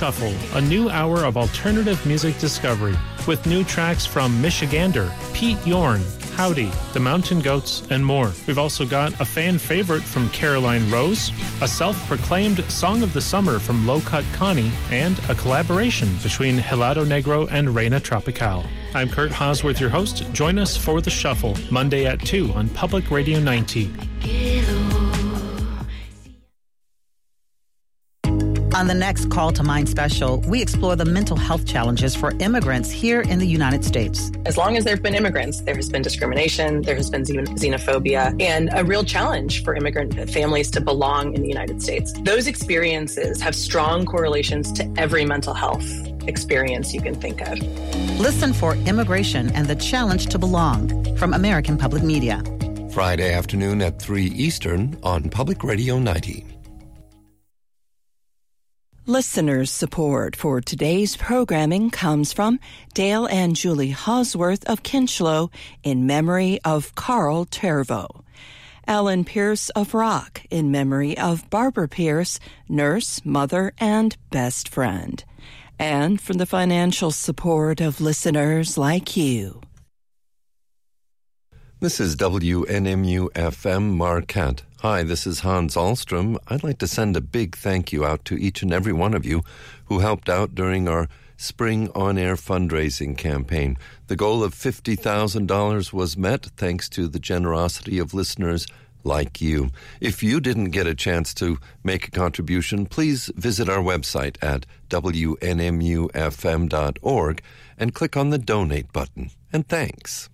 Shuffle, a new hour of alternative music discovery, with new tracks from Michigander, Pete Yorn, Howdy, The Mountain Goats, and more. We've also got a fan favorite from Caroline Rose, a self-proclaimed Song of the Summer from Low Cut Connie, and a collaboration between Helado Negro and Reina Tropical. I'm Kurt Hosworth, your host. Join us for The Shuffle, Monday at 2 on Public Radio 90. On the next Call to Mind special, we explore the mental health challenges for immigrants here in the United States. As long as there have been immigrants, there has been discrimination, there has been xenophobia, and a real challenge for immigrant families to belong in the United States. Those experiences have strong correlations to every mental health experience you can think of. Listen for Immigration and the Challenge to Belong from American Public Media. Friday afternoon at 3 Eastern on Public Radio 90. Listeners' support for today's programming comes from Dale and Julie Hosworth of Kinchlow in memory of Carl Tervo. Alan Pierce of Rock in memory of Barbara Pierce, nurse, mother, and best friend. And from the financial support of listeners like you. This is WNMU-FM Marquette. Hi, this is Hans Ahlstrom. I'd like to send a big thank you out to each and every one of you who helped out during our Spring On-Air fundraising campaign. The goal of $50,000 was met thanks to the generosity of listeners like you. If you didn't get a chance to make a contribution, please visit our website at WNMUFM.org and click on the Donate button. And thanks.